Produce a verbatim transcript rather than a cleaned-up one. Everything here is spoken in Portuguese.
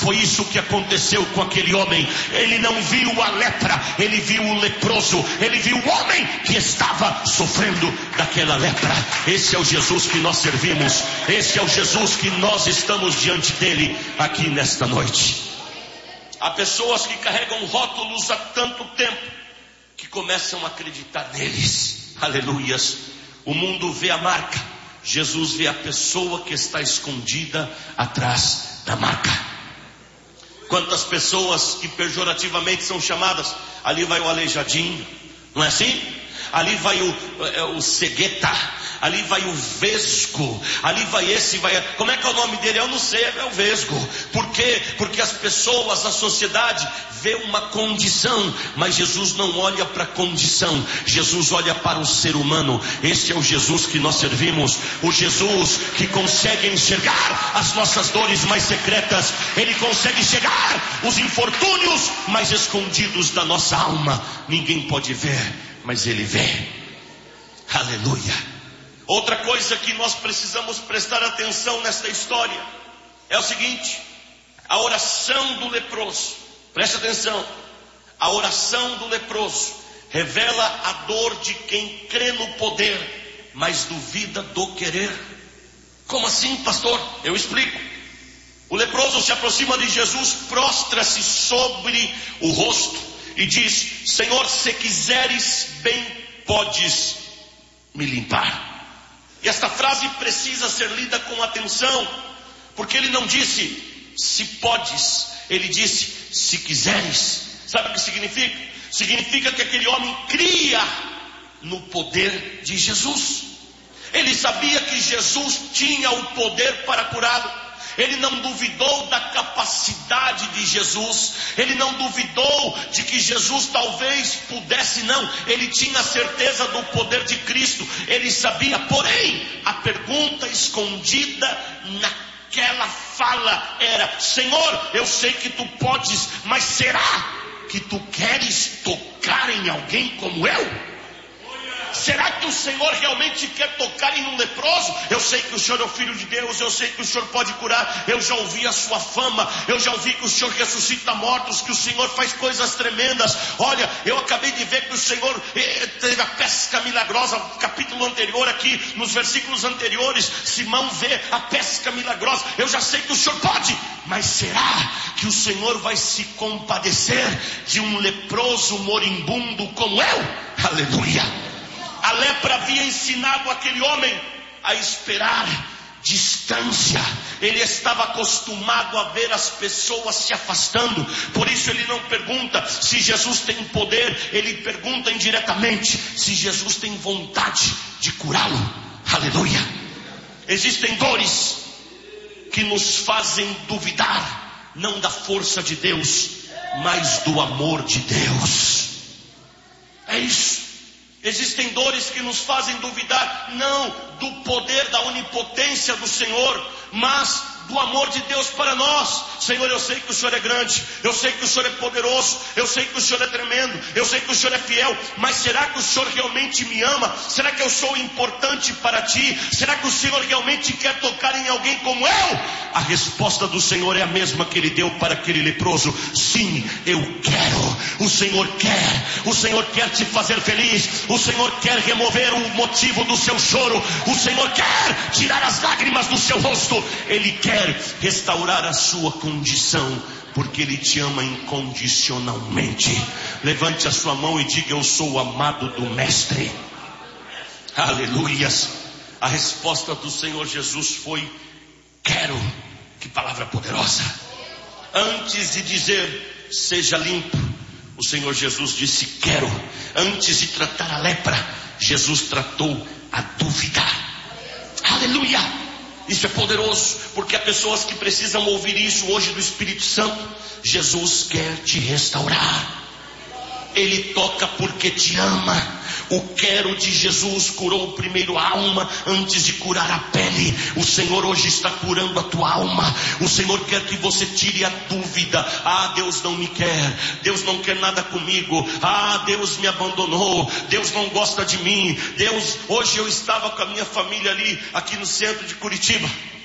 Foi isso que aconteceu com aquele homem. Ele não viu a lepra, ele viu o leproso. Ele viu o homem que estava sofrendo daquela lepra. Esse é o Jesus que nós servimos. Esse é o Jesus que nós estamos diante dele aqui nesta noite. Há pessoas que carregam rótulos há tanto tempo que começam a acreditar neles. Aleluias. O mundo vê a marca, Jesus vê a pessoa que está escondida atrás da marca. Quantas pessoas que pejorativamente são chamadas, ali vai o aleijadinho, não é assim? Ali vai o, é, o cegueta, ali vai o vesgo, ali vai esse, vai... Como é que é o nome dele? Eu não sei, é o vesgo. Por quê? Porque as pessoas, a sociedade vê uma condição, mas Jesus não olha para a condição, Jesus olha para o ser humano. Esse é o Jesus que nós servimos, o Jesus que consegue enxergar as nossas dores mais secretas, ele consegue enxergar os infortúnios mais escondidos da nossa alma. Ninguém pode ver, mas ele vê. Aleluia. Outra coisa que nós precisamos prestar atenção nesta história é o seguinte: a oração do leproso. Preste atenção. A oração do leproso revela a dor de quem crê no poder, mas duvida do querer. Como assim, pastor? Eu explico. O leproso se aproxima de Jesus, prostra-se sobre o rosto e diz: Senhor, se quiseres, bem podes me limpar. E esta frase precisa ser lida com atenção, porque ele não disse se podes, ele disse se quiseres. Sabe o que significa? Significa que aquele homem cria no poder de Jesus. Ele sabia que Jesus tinha o poder para curá-lo. Ele não duvidou da capacidade de Jesus. Ele não duvidou de que Jesus talvez pudesse, não. Ele tinha certeza do poder de Cristo. Ele sabia, porém, a pergunta escondida naquela fala era: Senhor, eu sei que tu podes, mas será que tu queres tocar em alguém como eu? Será que o Senhor realmente quer tocar em um leproso? Eu sei que o Senhor é o Filho de Deus, eu sei que o Senhor pode curar, eu já ouvi a sua fama, eu já ouvi que o Senhor ressuscita mortos, que o Senhor faz coisas tremendas. Olha, eu acabei de ver que o Senhor eh, teve a pesca milagrosa, no capítulo anterior aqui, nos versículos anteriores, Simão vê a pesca milagrosa. Eu já sei que o Senhor pode, mas será que o Senhor vai se compadecer de um leproso moribundo como eu? Aleluia! A lepra havia ensinado aquele homem a esperar distância. Ele estava acostumado a ver as pessoas se afastando. Por isso ele não pergunta se Jesus tem poder. Ele pergunta indiretamente se Jesus tem vontade de curá-lo. Aleluia. Existem dores que nos fazem duvidar, não da força de Deus, mas do amor de Deus. É isso. Existem dores que nos fazem duvidar, não do poder, da onipotência do Senhor, mas do amor de Deus para nós. Senhor, eu sei que o Senhor é grande, eu sei que o Senhor é poderoso, eu sei que o Senhor é tremendo, eu sei que o Senhor é fiel, mas será que o Senhor realmente me ama? Será que eu sou importante para ti? Será que o Senhor realmente quer tocar em alguém como eu? A resposta do Senhor é a mesma que ele deu para aquele leproso: sim, eu quero. O Senhor quer, o Senhor quer te fazer feliz, o Senhor quer remover o motivo do seu choro, o Senhor quer tirar as lágrimas do seu rosto, Ele quer restaurar a sua condição, porque Ele te ama incondicionalmente. Levante a sua mão e diga: eu sou o amado do Mestre. Aleluias. A resposta do Senhor Jesus foi: quero. Que palavra poderosa. Antes de dizer seja limpo, o Senhor Jesus disse quero. Antes de tratar a lepra, Jesus tratou a dúvida. Aleluia. Isso é poderoso, porque há pessoas que precisam ouvir isso hoje do Espírito Santo. Jesus quer te restaurar. Ele toca porque te ama. O quero de Jesus curou primeiro a alma antes de curar a pele. O Senhor hoje está curando a tua alma. O Senhor quer que você tire a dúvida. Ah, Deus não me quer. Deus não quer nada comigo. Ah, Deus me abandonou. Deus não gosta de mim. Deus, hoje eu estava com a minha família ali, aqui no centro de Curitiba.